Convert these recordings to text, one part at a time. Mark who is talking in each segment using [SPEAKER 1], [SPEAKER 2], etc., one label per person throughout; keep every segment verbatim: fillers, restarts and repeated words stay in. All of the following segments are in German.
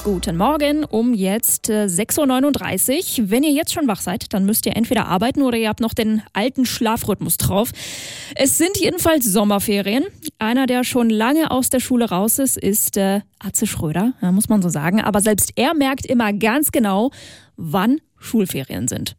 [SPEAKER 1] Guten Morgen um jetzt äh, sechs Uhr neununddreißig. Wenn ihr jetzt schon wach seid, dann müsst ihr entweder arbeiten oder ihr habt noch den alten Schlafrhythmus drauf. Es sind jedenfalls Sommerferien. Einer, der schon lange aus der Schule raus ist, ist äh, Atze Schröder, ja, muss man so sagen. Aber selbst er merkt immer ganz genau, wann Schulferien sind.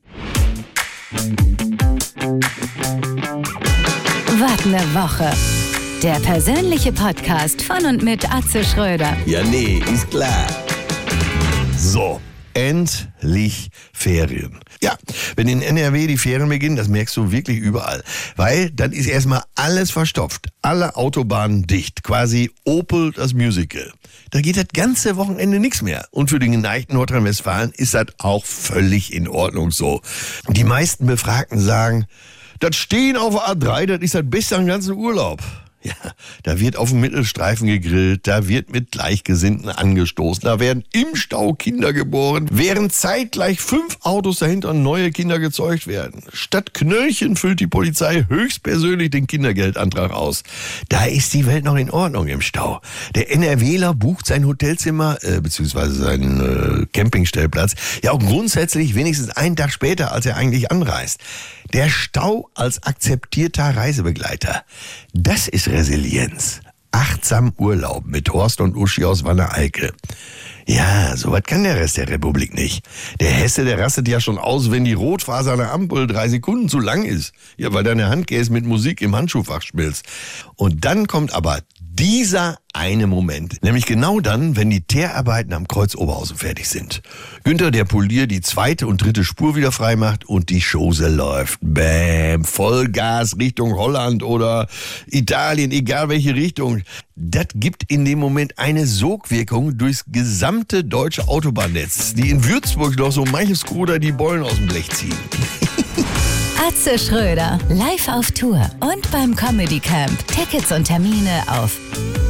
[SPEAKER 2] Wart eine Woche. Der persönliche Podcast von und mit Atze Schröder.
[SPEAKER 3] Ja, nee, ist klar. So, endlich Ferien. Ja, wenn in N R W die Ferien beginnen, das merkst du wirklich überall. Weil dann ist erstmal alles verstopft. Alle Autobahnen dicht. Quasi Opel das Musical. Da geht das ganze Wochenende nichts mehr. Und für den geneigten Nordrhein-Westfalen ist das auch völlig in Ordnung so. Die meisten Befragten sagen, das Stehen auf der A drei, das ist das Beste am ganzen Urlaub. Ja, da wird auf dem Mittelstreifen gegrillt, da wird mit Gleichgesinnten angestoßen, da werden im Stau Kinder geboren, während zeitgleich fünf Autos dahinter neue Kinder gezeugt werden. Statt Knöllchen füllt die Polizei höchstpersönlich den Kindergeldantrag aus. Da ist die Welt noch in Ordnung im Stau. Der NRWler bucht sein Hotelzimmer, äh, beziehungsweise seinen äh, Campingstellplatz, ja auch grundsätzlich wenigstens einen Tag später, als er eigentlich anreist. Der Stau als akzeptierter Reisebegleiter. Das ist Resilienz. Achtsam Urlaub mit Horst und Uschi aus Wanne-Eickel. Ja, sowas kann der Rest der Republik nicht. Der Hesse, der rastet ja schon aus, wenn die Rotphase an der Ampel drei Sekunden zu lang ist. Ja, weil deine Handkäse mit Musik im Handschuhfach schmilzt. Und dann kommt aber dieser eine Moment, nämlich genau dann, wenn die Teerarbeiten am Kreuz Oberhausen fertig sind. Günther, der Polier, die zweite und dritte Spur wieder frei macht und die Chose läuft. Bäm, Vollgas Richtung Holland oder Italien, egal welche Richtung. Das gibt in dem Moment eine Sogwirkung durchs gesamte deutsche Autobahnnetz, die in Würzburg noch so manches Skoda die Bollen aus dem Blech ziehen.
[SPEAKER 2] Atze Schröder, live auf Tour und beim Comedy Camp. Tickets und Termine auf